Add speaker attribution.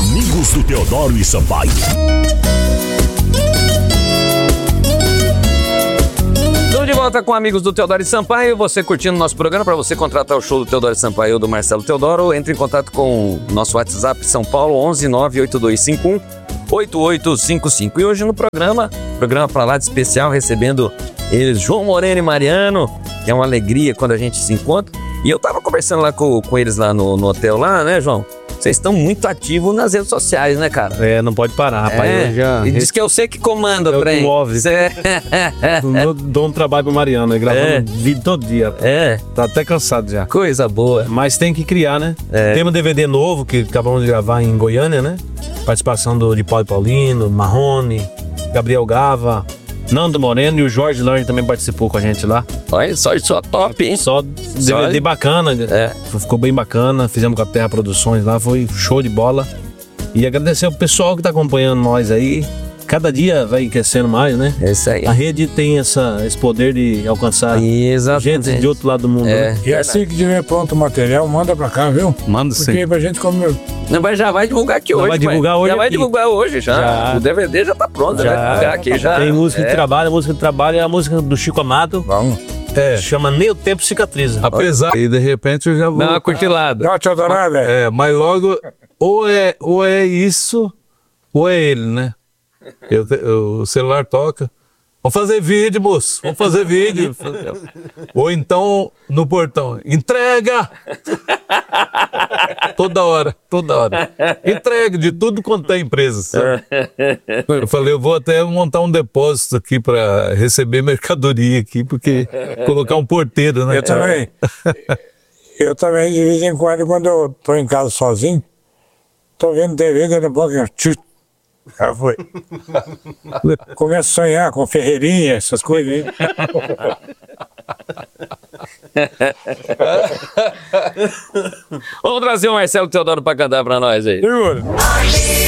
Speaker 1: Amigos do Teodoro e Sampaio.
Speaker 2: Estamos de volta com Amigos do Teodoro e Sampaio. Você curtindo nosso programa, para você contratar o show do Teodoro e Sampaio ou do Marcelo Teodoro, entre em contato com o nosso WhatsApp São Paulo 11 98251 8855. E hoje no programa para lá de especial, recebendo eles, João Moreno e Mariano, que é uma alegria quando a gente se encontra. E eu tava conversando lá com eles lá no hotel lá, né, João? Vocês estão muito ativos nas redes sociais, né, cara?
Speaker 3: Não pode parar, rapaz.
Speaker 2: E diz que eu sei que comanda o trem.
Speaker 3: Eu dou um trabalho pro Mariano, gravando vídeo todo dia. Tá até cansado já.
Speaker 2: Coisa boa.
Speaker 3: Mas tem que criar, né? Tem um DVD novo que acabamos de gravar em Goiânia, né? Participação de Paulo Paulino, Marrone, Gabriel Gava, Nando Moreno, e o Jorge Lange também participou com a gente lá.
Speaker 2: Olha, só top, hein?
Speaker 3: Só DVD bacana, ficou bem bacana. Fizemos com a Terra Produções lá, foi show de bola. E agradecer ao pessoal que tá acompanhando nós aí. Cada dia vai crescendo mais, né?
Speaker 2: É isso aí.
Speaker 3: A rede tem esse poder de alcançar gente de outro lado do mundo. Né?
Speaker 4: E assim que tiver pronto o material, manda pra cá, viu?
Speaker 3: Manda sim.
Speaker 4: Porque pra gente comer.
Speaker 2: Não, mas já vai divulgar aqui hoje.
Speaker 3: Vai divulgar hoje.
Speaker 2: Já vai divulgar hoje, já. O DVD já tá pronto, vai divulgar aqui já.
Speaker 3: Tem música de trabalho, a música de trabalho é a música do Chico Amado.
Speaker 4: Vamos.
Speaker 3: Chama Nem o Tempo Cicatriza.
Speaker 5: Apesar, e de repente eu já vou...
Speaker 2: Dá uma curtilada.
Speaker 4: Dá uma teodorada.
Speaker 5: Mas logo, ou é isso, ou é ele, né? O celular toca. Vamos fazer vídeo, moço. Vamos fazer vídeo. Ou então, no portão, entrega! Toda hora. Entrega de tudo quanto é empresa. Sabe? Eu falei, eu vou até montar um depósito aqui para receber mercadoria aqui, porque colocar um porteiro, né?
Speaker 4: Eu também, de vez em quando eu tô em casa sozinho, tô vendo TV, daqui a pouco já foi. Começo a sonhar com Ferreirinha, essas coisas aí.
Speaker 2: Vamos trazer o Marcelo Teodoro pra cantar pra nós aí.
Speaker 4: Segura.